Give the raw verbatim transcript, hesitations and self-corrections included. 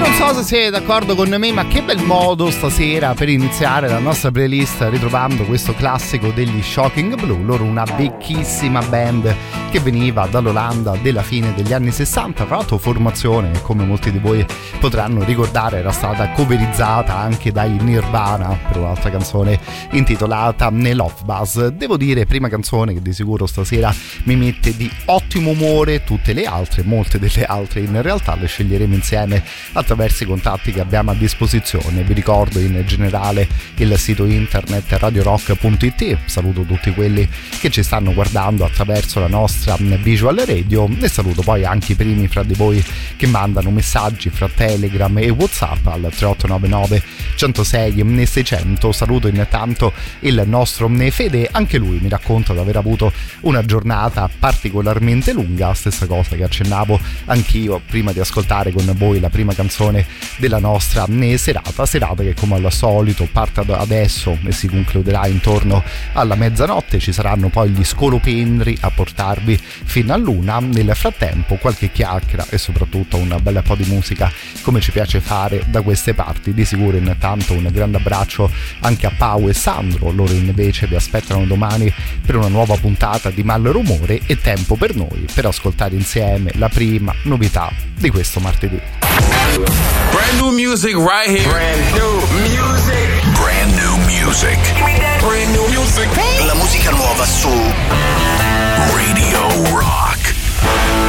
Non so se siete d'accordo con me, ma che bel modo stasera per iniziare la nostra playlist ritrovando questo classico degli Shocking Blue. Loro una vecchissima band che veniva dall'Olanda della fine degli anni sessanta, tra l'altro formazione che, come molti di voi potranno ricordare, era stata coverizzata anche dai Nirvana per un'altra canzone intitolata Love Buzz. Devo dire, prima canzone che di sicuro stasera mi mette di ottimo umore. Tutte le altre, molte delle altre in realtà le sceglieremo insieme attraverso i contatti che abbiamo a disposizione. Vi ricordo in generale il sito internet radio rock punto it. Saluto tutti quelli che ci stanno guardando attraverso la nostra visual radio e saluto poi anche i primi fra di voi che mandano messaggi fra Telegram e WhatsApp al tre otto nove nove centosei seicento. Saluto intanto il nostro Fede, anche lui mi racconta di aver avuto una giornata particolarmente lunga, stessa cosa che accennavo anch'io prima di ascoltare con voi la prima canzone della nostra serata, serata che come al solito parte adesso e si concluderà intorno alla mezzanotte. Ci saranno poi gli scolopendri a portarvi fino all'una. Nel frattempo qualche chiacchiera e soprattutto un bel po' di musica come ci piace fare da queste parti. Di sicuro intanto un grande abbraccio anche a Pau e Sandro, loro invece vi aspettano domani per una nuova puntata di Mal Rumore. E tempo per noi per ascoltare insieme la prima novità di questo martedì. Brand new music right here. Brand new music. Brand new music. Brand new music. La musica nuova su Radio Rock.